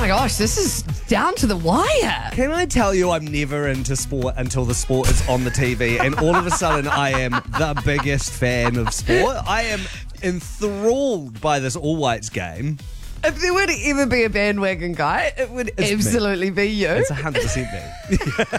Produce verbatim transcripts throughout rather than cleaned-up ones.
gosh, this is down to the wire. Can I tell you I'm never into sport until the sport is on the T V and all of a sudden I am the biggest fan of sport. I am enthralled by this All Whites game. If there were to ever be a bandwagon guy, it would It's absolutely be you. It's one hundred percent me.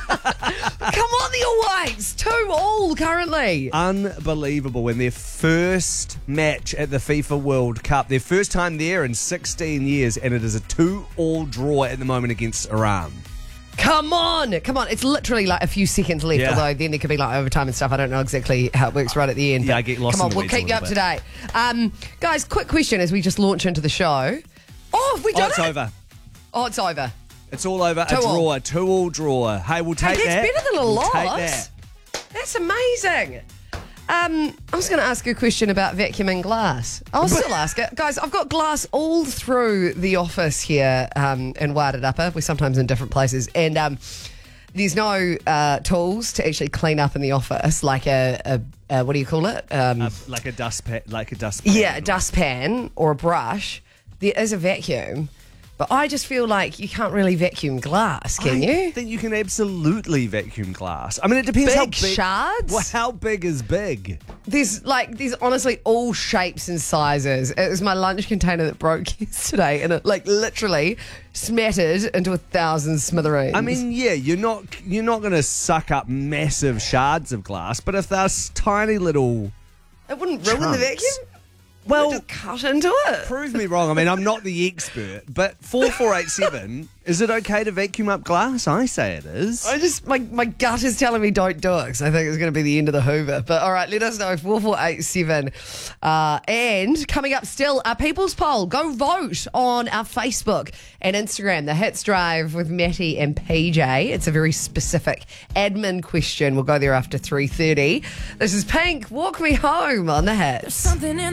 Come on, the All Whites. Two all currently. Unbelievable. When their first match at the FIFA World Cup, their first time there in sixteen years, and it is a two-all draw at the moment against Iran. Come on. Come on. It's literally like a few seconds left, Yeah. although then there could be like overtime and stuff. I don't know exactly how it works right at the end. Yeah, but I get lost Come on, in the we'll weeds a keep you up little to date. Um, guys, quick question as we just launch into the show. Oh, have we Oh, done it's it? over. Oh, it's over. It's all over. Two a draw. all. A two-all draw. Hey, we'll take Hey, that. that's better than a we'll loss. Take that. That's amazing. Um, I was going to ask you a question about vacuuming glass. I'll still ask it. Guys, I've got glass all through the office here um, in Wairarapa. We're sometimes in different places. And um, there's no uh, tools to actually clean up in the office, like a, a, a what do you call it? Um, Uh, like a dust pan. Like a dust pan. yeah, a dustpan or a brush. There is a vacuum. But I just feel like you can't really vacuum glass, can I you? think you can absolutely vacuum glass. I mean, it depends how Big big. shards? Well, how big is big? There's like there's honestly all shapes and sizes. It was my lunch container that broke yesterday, and it like literally smattered into a thousand smithereens. I mean, yeah, you're not you're not going to suck up massive shards of glass, but if there's tiny little, it wouldn't ruin chunks. the vacuum. well, Just cut into it. prove me wrong. I mean, I'm not the expert, but four four eight seven, is it okay to vacuum up glass? I say it is. I just my, my gut is telling me don't do it because I think it's going to be the end of the Hoover. But all right, let us know four four eight seven. Uh, and coming up still, our People's Poll. Go vote on our Facebook and Instagram. The Hits Drive with Matty and P J. It's a very specific admin question. We'll go there after three thirty. This is Pink. Walk Me Home on the Hits. Something in